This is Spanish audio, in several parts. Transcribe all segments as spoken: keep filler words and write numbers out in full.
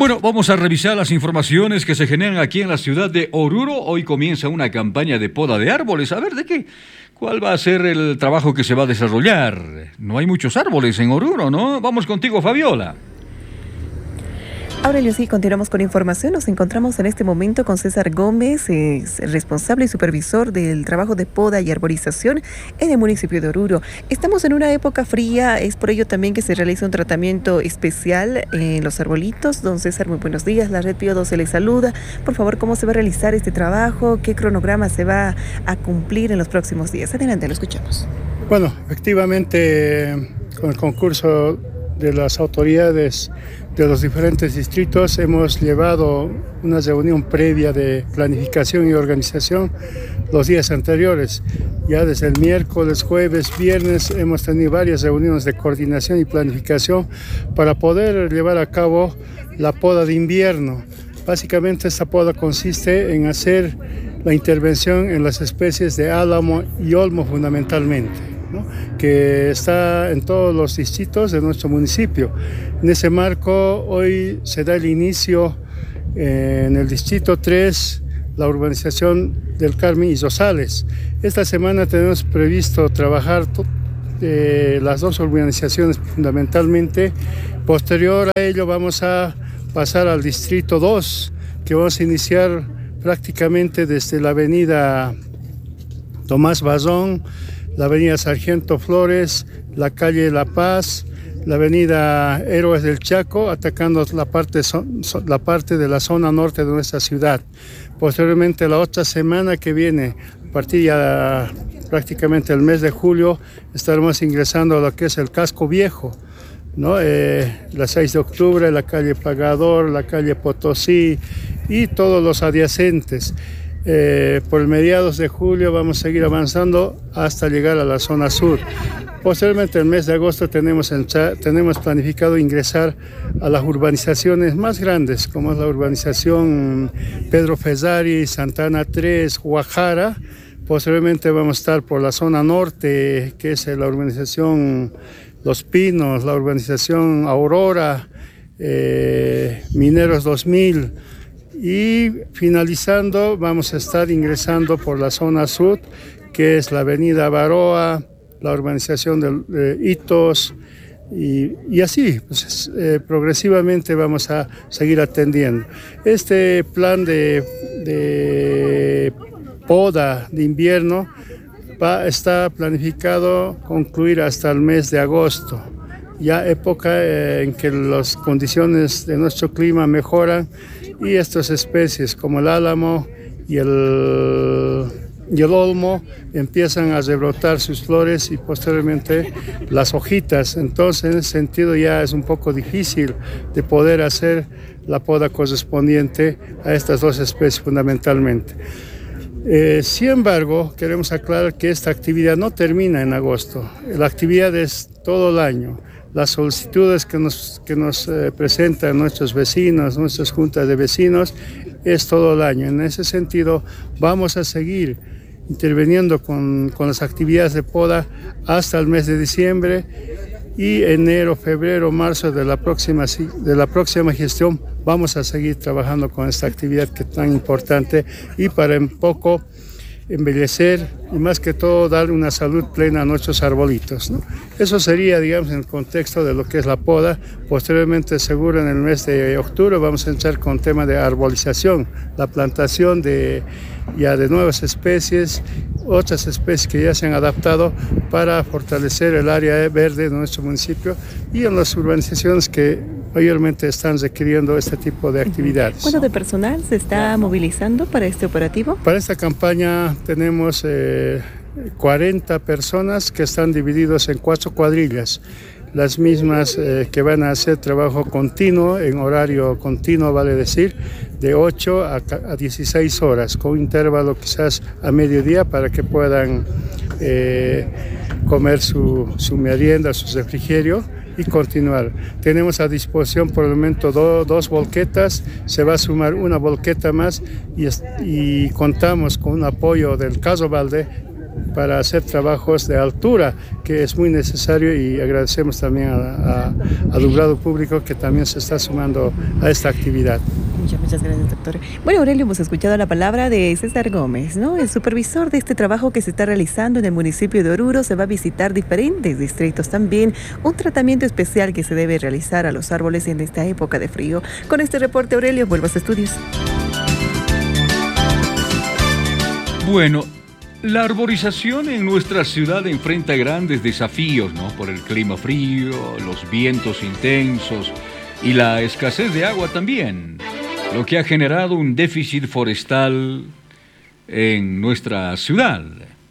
Bueno, vamos a revisar las informaciones que se generan aquí en la ciudad de Oruro. Hoy comienza una campaña de poda de árboles. A ver, ¿de qué? ¿Cuál va a ser el trabajo que se va a desarrollar? No hay muchos árboles en Oruro, ¿no? Vamos contigo, Fabiola. Aurelio, sí, continuamos con información. Nos encontramos en este momento con César Gómez, es responsable y supervisor del trabajo de poda y arborización en el municipio de Oruro. Estamos en una época fría, es por ello también que se realiza un tratamiento especial en los arbolitos. Don César, muy buenos días. La Red Pío doce le saluda. Por favor, ¿cómo se va a realizar este trabajo? ¿Qué cronograma se va a cumplir en los próximos días? Adelante, lo escuchamos. Bueno, efectivamente, con el concurso de las autoridades de los diferentes distritos hemos llevado una reunión previa de planificación y organización los días anteriores. Ya desde el miércoles, jueves, viernes hemos tenido varias reuniones de coordinación y planificación para poder llevar a cabo la poda de invierno. Básicamente esta poda consiste en hacer la intervención en las especies de álamo y olmo fundamentalmente, ¿no?, que está en todos los distritos de nuestro municipio. En ese marco, hoy se da el inicio eh, en el distrito tres, la urbanización del Carmen y Rosales. Esta semana tenemos previsto trabajar eh, las dos urbanizaciones fundamentalmente. Posterior a ello vamos a pasar al distrito dos, que vamos a iniciar prácticamente desde la avenida Tomás Bazón, la avenida Sargento Flores, la calle La Paz, la avenida Héroes del Chaco, atacando la parte, la parte de la zona norte de nuestra ciudad. Posteriormente, la otra semana que viene, a partir ya prácticamente el mes de julio, estaremos ingresando a lo que es el Casco Viejo, ¿no? Eh, la seis de octubre, la calle Pagador, la calle Potosí y todos los adyacentes. Eh, por el mediados de julio vamos a seguir avanzando hasta llegar a la zona sur. Posteriormente, el mes de agosto tenemos, en, tenemos planificado ingresar a las urbanizaciones más grandes, como es la urbanización Pedro Fesari, Santana tres, Guajara. Posteriormente vamos a estar por la zona norte, que es la urbanización Los Pinos, la urbanización Aurora, eh, Mineros dos mil. Y finalizando, vamos a estar ingresando por la zona sur, que es la avenida Baroa, la urbanización de eh, Hitos, y, y así, pues, eh, progresivamente vamos a seguir atendiendo. Este plan de, de poda de invierno va, está planificado concluir hasta el mes de agosto, ya época eh, en que las condiciones de nuestro clima mejoran y estas especies como el álamo y el, y el olmo empiezan a rebrotar sus flores y posteriormente las hojitas. Entonces, en ese sentido ya es un poco difícil de poder hacer la poda correspondiente a estas dos especies fundamentalmente. Eh, sin embargo, queremos aclarar que esta actividad no termina en agosto. La actividad es todo el año. Las solicitudes que nos, que nos eh, presentan nuestros vecinos, nuestras juntas de vecinos, es todo el año. En ese sentido, vamos a seguir interviniendo con, con las actividades de poda hasta el mes de diciembre y enero, febrero, marzo de la próxima, de la próxima gestión vamos a seguir trabajando con esta actividad que es tan importante y para un poco embellecer y más que todo dar una salud plena a nuestros arbolitos, ¿no? Eso sería, digamos, en el contexto de lo que es la poda. Posteriormente, seguro en el mes de octubre vamos a entrar con tema de arbolización, la plantación de ya de nuevas especies, otras especies que ya se han adaptado para fortalecer el área verde de nuestro municipio y en las urbanizaciones que mayormente están requiriendo este tipo de actividades. ¿Cuánto de personal se está movilizando para este operativo? Para esta campaña tenemos eh, cuarenta personas que están divididos en cuatro cuadrillas, las mismas eh, que van a hacer trabajo continuo, en horario continuo, vale decir, de ocho a dieciséis horas, con un intervalo quizás a mediodía para que puedan eh, comer su, su merienda, su refrigerio y continuar. Tenemos a disposición por el momento do, dos volquetas, se va a sumar una volqueta más y, y contamos con un apoyo del Caso Valde para hacer trabajos de altura, que es muy necesario, y agradecemos también a, a, al alumbrado público que también se está sumando a esta actividad. Muchas, muchas gracias, doctor. Bueno, Aurelio, hemos escuchado la palabra de César Gómez, ¿no? El supervisor de este trabajo que se está realizando en el municipio de Oruro. Se va a visitar diferentes distritos también, un tratamiento especial que se debe realizar a los árboles en esta época de frío. Con este reporte, Aurelio, vuelvo a los estudios. Bueno, la arborización en nuestra ciudad enfrenta grandes desafíos, ¿no? Por el clima frío, los vientos intensos y la escasez de agua también, lo que ha generado un déficit forestal en nuestra ciudad.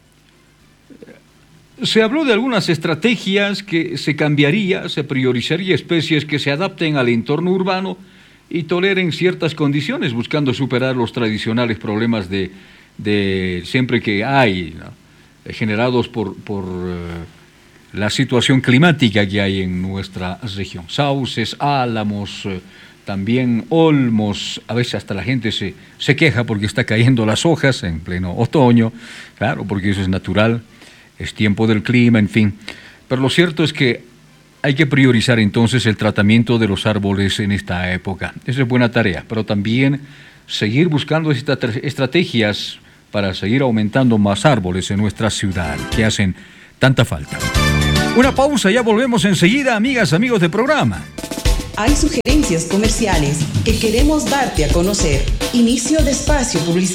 Se habló de algunas estrategias que se cambiaría, se priorizaría especies que se adapten al entorno urbano y toleren ciertas condiciones, buscando superar los tradicionales problemas de, de siempre que hay, ¿no? generados por, por uh, la situación climática que hay en nuestra región. Sauces, álamos, uh, también olmos, a veces hasta la gente se, se queja porque está cayendo las hojas en pleno otoño, claro, porque eso es natural, es tiempo del clima, en fin. Pero lo cierto es que hay que priorizar entonces el tratamiento de los árboles en esta época. Esa es buena tarea, pero también seguir buscando estas estrategias para seguir aumentando más árboles en nuestra ciudad, que hacen tanta falta. Una pausa, ya volvemos enseguida, amigas, amigos del programa. Hay sugerencias comerciales que queremos darte a conocer. Inicio de espacio publicitario.